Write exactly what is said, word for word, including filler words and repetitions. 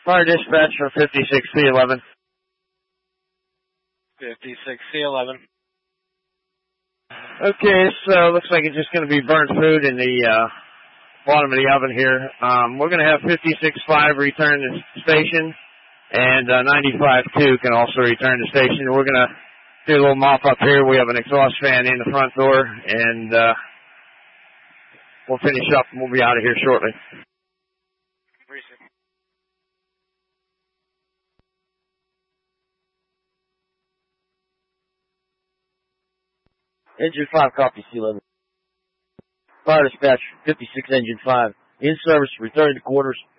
Fire dispatch for fifty-six C eleven. fifty-six C eleven. Okay, so looks like it's just going to be burnt food in the uh, bottom of the oven here. Um, we're going to have fifty-six five return to station, and uh, ninety-five two can also return to station. We're going to do a little mop up here. We have an exhaust fan in the front door, and uh, we'll finish up and we'll be out of here shortly. Engine five, copy C eleven. Fire dispatch, fifty-six Engine five. In service, returning to quarters.